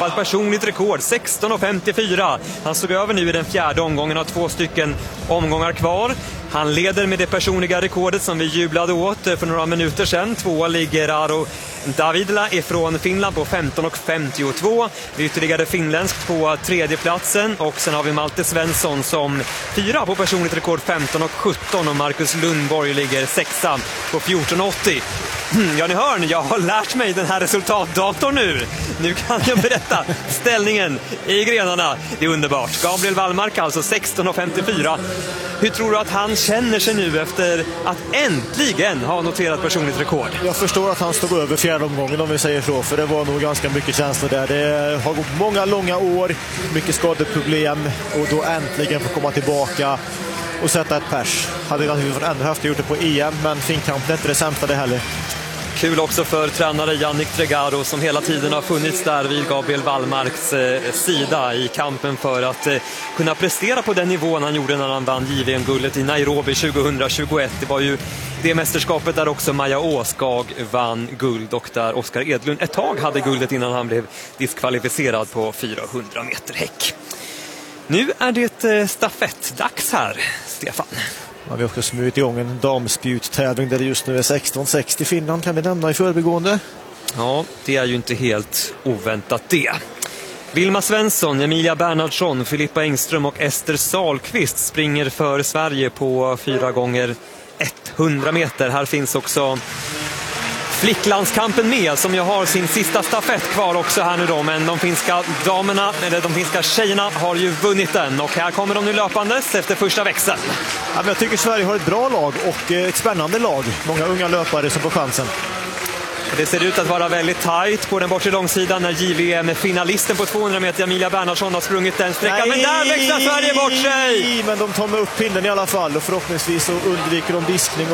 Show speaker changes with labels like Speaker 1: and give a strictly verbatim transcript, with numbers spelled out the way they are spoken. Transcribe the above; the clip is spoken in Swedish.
Speaker 1: tappat personligt rekord, sexton komma femtiofyra. Han såg över nu i den fjärde omgången, har två stycken omgångar kvar. Han leder med det personliga rekordet som vi jublade åt för några minuter sedan. Tvåa ligger Aro Davidla ifrån Finland på femton komma femtiotvå. Vi ytterligare finländskt på tredje platsen. Och sen har vi Malte Svensson som fyra på personligt rekord, femton komma sjutton. Och Marcus Lundborg ligger sexa på fjorton komma åttio. Ja, ni hör, jag har lärt mig den här resultatdatorn nu. Nu kan jag berätta ställningen i grenarna. Det är underbart. Gabriel Wallmark alltså sexton komma femtiofyra. Hur tror du att han känner sig nu efter att äntligen ha noterat personligt rekord?
Speaker 2: Jag förstår att han stod över fjärde omgången, om vi säger så, för det var nog ganska mycket känslor där. Det har gått många långa år, mycket skadeproblem, och då äntligen få komma tillbaka och sätta ett pers. Hade naturligtvis ännu haft gjort det på E M, men finkampen är inte det sämsta det heller.
Speaker 1: Kul också för tränare Yannick Tregaro som hela tiden har funnits där vid Gabriel Wallmarks eh, sida i kampen för att eh, kunna prestera på den nivån han gjorde när han vann J V M-guldet i Nairobi tjugohundratjugoett. Det var ju det mästerskapet där också Maja Åskag vann guld och där Oskar Edlund ett tag hade guldet innan han blev diskvalificerad på fyrahundra meter häck. Nu är det eh, stafettdags här, Stefan.
Speaker 2: Ja, vi har också smugit igång en damspjuttävling där det just nu är sexton sextio Finland, kan vi nämna i förbigående.
Speaker 1: Ja, det är ju inte helt oväntat det. Vilma Svensson, Emilia Bernhardsson, Filippa Engström och Ester Salqvist springer för Sverige på fyra gånger hundra meter. Här finns också flicklandskampen med, som jag har sin sista stafett kvar också här nu då, men de finska damerna, eller de finska tjejerna har ju vunnit den, och här kommer de nu löpandes efter första växeln.
Speaker 2: Ja, men jag tycker Sverige har ett bra lag och ett spännande lag, många unga löpare som får chansen.
Speaker 1: Det ser ut att vara väldigt tajt på den bortre långsidan när J V M-finalisten på tvåhundra meter Emilia Bernhardsson har sprungit den sträckan. Men där växlar Sverige bort sig!
Speaker 2: Men de tar med upp pinnen i alla fall, och förhoppningsvis så undviker de diskning